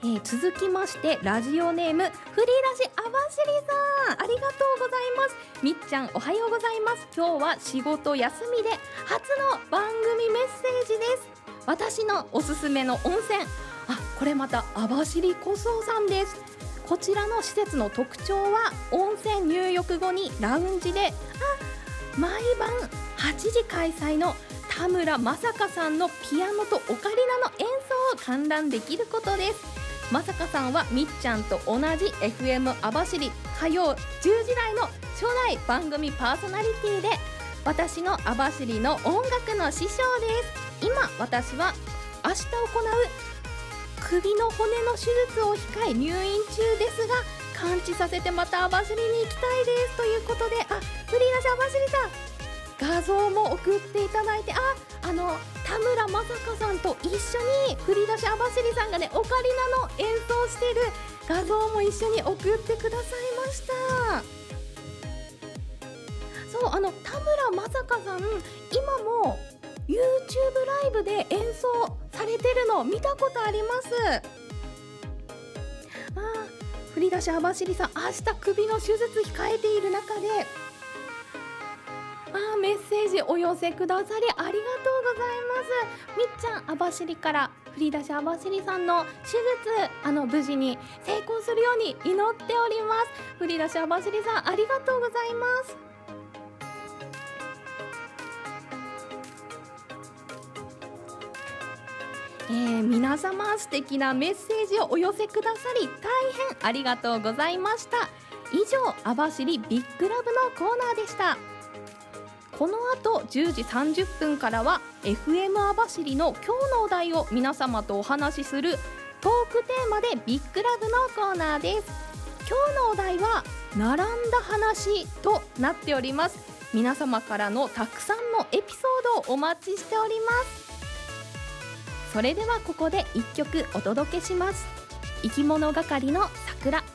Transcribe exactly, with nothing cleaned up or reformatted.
えー、続きましてラジオネームフリーラジあばしりさん、ありがとうございます。みっちゃんおはようございます。今日は仕事休みで初の番組メッセージです。私のおすすめの温泉、あ、これまたあばしりこそさんです。こちらの施設の特徴は温泉入浴後にラウンジであ毎晩はちじ開催の田村正香さんのピアノとオカリナの演奏を観覧できることです。まさかさんはみっちゃんと同じ エフエム 網走火曜じゅうじ台の初代番組パーソナリティで、私の網走の音楽の師匠です。今私は明日行う首の骨の手術を控え入院中ですが、完治させてまた網走に行きたいですということで、あ、フリーラジ網走さん画像も送っていただいて、あ、あの田村正香さんと一緒に振り出し網走さんがねオカリナの演奏している画像も一緒に送ってくださいました。そう、あの田村正香さん今も YouTube ライブで演奏されてるのを見たことあります。あ、振り出し網走さん明日首の手術控えている中であメッセージお寄せくださりありがとうございます。みっちゃん網走から振り出し網走さんの手術あの無事に成功するように祈っております。振り出し網走さんありがとうございます。えー、皆様素敵なメッセージをお寄せくださり大変ありがとうございました。以上網走ビッグラブのコーナーでした。この後じゅうじさんじゅっぷんからは エフエム 網走の今日のお題を皆様とお話しするトークテーマでビッグラブのコーナーです。今日のお題は並んだ話となっております。皆様からのたくさんのエピソードをお待ちしております。それではここでいっきょくお届けします。生き物係の桜。